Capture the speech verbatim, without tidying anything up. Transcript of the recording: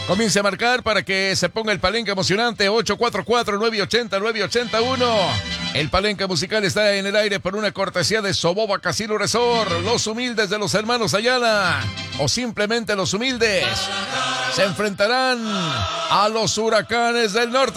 Comience a marcar para que se ponga el palenque emocionante. Ocho cuatro cuatro, nueve ocho cero, nueve ocho uno. El palenque musical está en el aire por una cortesía de Soboba Casino Resort. Los humildes de los hermanos Ayala, o simplemente los humildes, se enfrentarán a los huracanes del norte.